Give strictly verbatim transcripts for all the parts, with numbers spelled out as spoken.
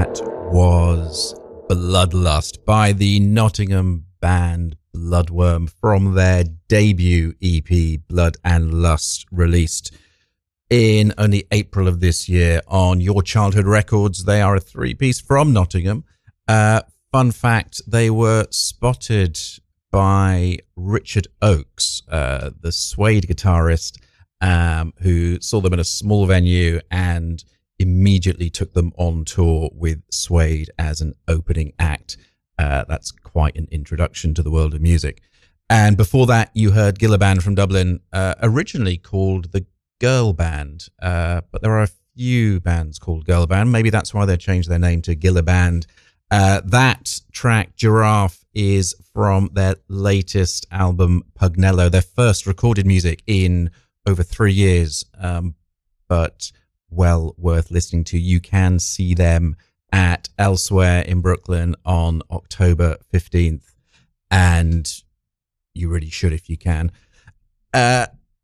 That was Bloodlust by the Nottingham band Bloodworm from their debut E P Blood and Lust, released in only April of this year on Your Childhood Records. They are a three-piece from Nottingham. Uh, fun fact, they were spotted by Richard Oakes, uh, the Suede guitarist, um, who saw them in a small venue and immediately took them on tour with Suede as an opening act. Uh, that's quite an introduction to the world of music. And before that, you heard Gilla Band from Dublin, uh, originally called the Girl Band, uh, but there are a few bands called Girl Band. Maybe that's why they changed their name to Gilla Band. Uh, that track, Giraffe, is from their latest album, Pugnello, their first recorded music in over three years, um, but well worth listening to. You can see them at Elsewhere in Brooklyn on October fifteenth, and you really should if you can. Uh,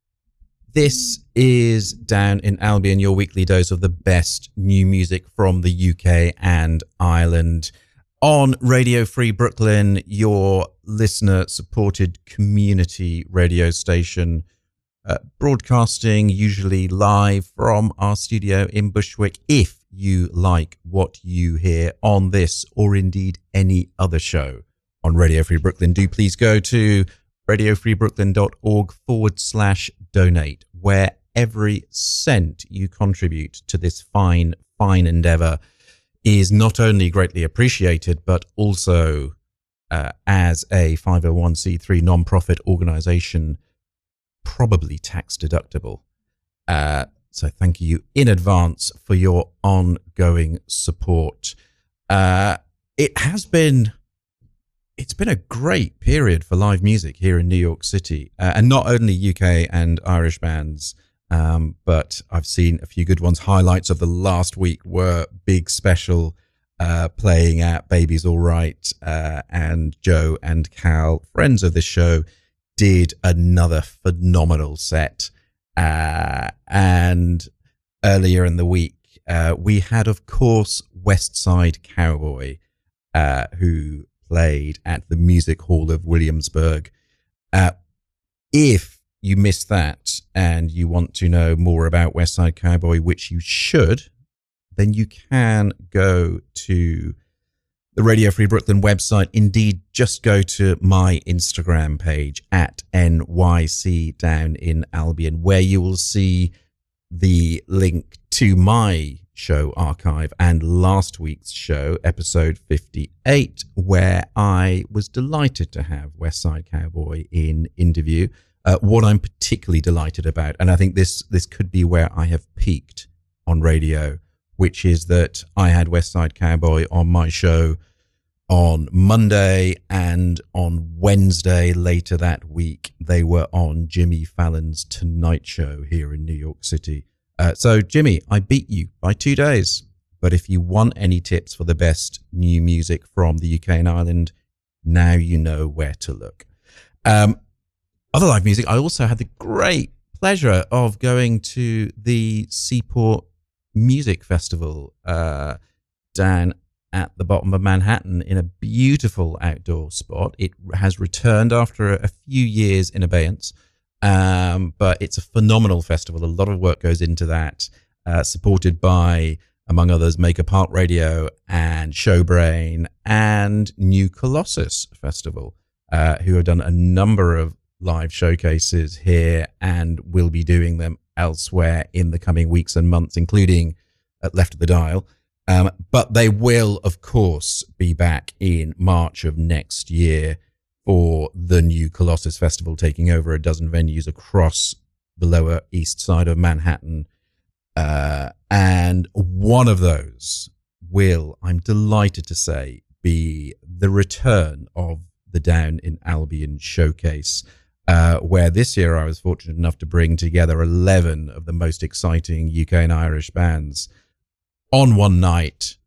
this is Down in Albion, your weekly dose of the best new music from the U K and Ireland on Radio Free Brooklyn, your listener-supported community radio station. Uh, broadcasting usually live from our studio in Bushwick. If you like what you hear on this or indeed any other show on Radio Free Brooklyn, do please go to radiofreebrooklyn.org forward slash donate, where every cent you contribute to this fine, fine endeavor is not only greatly appreciated, but also uh, as a five oh one c three non-profit organization, probably tax deductible. Uh, so thank you in advance for your ongoing support. Uh, it has been, it's been a great period for live music here in New York City, uh, and not only U K and Irish bands, um, but I've seen a few good ones. Highlights of the last week were Big Special uh, playing at Baby's All Right, uh, and Joe and Cal, friends of the show, did another phenomenal set. Uh, and earlier in the week, uh, we had, of course, West Side Cowboy, uh, who played at the Music Hall of Williamsburg. Uh, if you missed that and you want to know more about West Side Cowboy, which you should, then you can go to the Radio Free Brooklyn website. Indeed, just go to my Instagram page at N Y C Down in Albion, where you will see the link to my show archive and last week's show, episode fifty-eight, where I was delighted to have West Side Cowboy in interview. Uh, what I'm particularly delighted about, and I think this this could be where I have peaked on radio, which is that I had West Side Cowboy on my show on Monday, and on Wednesday later that week, they were on Jimmy Fallon's Tonight Show here in New York City. Uh, so, Jimmy, I beat you by two days. But if you want any tips for the best new music from the U K and Ireland, now you know where to look. Um, other live music, I also had the great pleasure of going to the Seaport Music Festival uh, down at the bottom of Manhattan in a beautiful outdoor spot. It has returned after a few years in abeyance, um, but it's a phenomenal festival. A lot of work goes into that, uh, supported by, among others, Make a Part Radio and Showbrain and New Colossus Festival, uh, who have done a number of live showcases here and will be doing them elsewhere in the coming weeks and months, including at Left of the Dial. Um, but they will, of course, be back in March of next year for the New Colossus Festival, taking over a dozen venues across the Lower East Side of Manhattan. Uh, and one of those will, I'm delighted to say, be the return of the Down in Albion Showcase, uh, where this year I was fortunate enough to bring together eleven of the most exciting U K and Irish bands on one night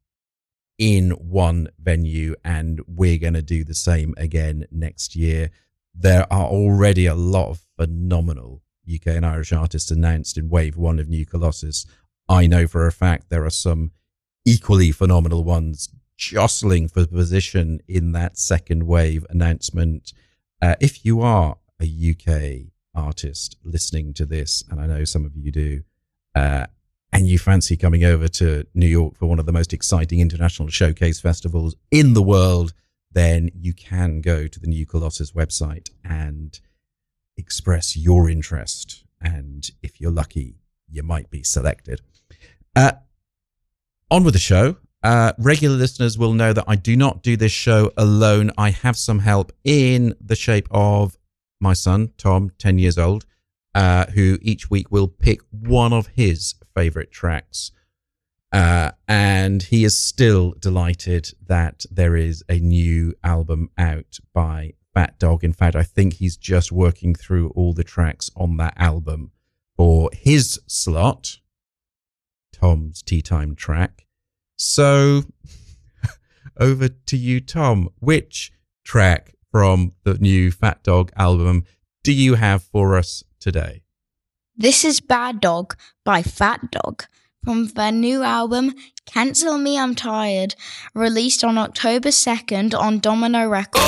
in one venue, and we're going to do the same again next year. There are already a lot of phenomenal U K and Irish artists announced in Wave One of New Colossus. I know for a fact there are some equally phenomenal ones jostling for position in that second wave announcement. Uh, if you are a U K artist listening to this, and I know some of you do, uh, and you fancy coming over to New York for one of the most exciting international showcase festivals in the world, then you can go to the New Colossus website and express your interest. And if you're lucky, you might be selected. Uh, on with the show. Uh, regular listeners will know that I do not do this show alone. I have some help in the shape of my son, Tom, ten years old, uh, who each week will pick one of his favorite tracks. Uh, and he is still delighted that there is a new album out by Fat Dog. In fact, I think he's just working through all the tracks on that album for his slot, Tom's Tea Time track. So over to you, Tom. Which track from the new Fat Dog album do you have for us today? This is Bad Dog by Fat Dog from their new album, Cancel Me, I'm Tired, released on October second on Domino Records.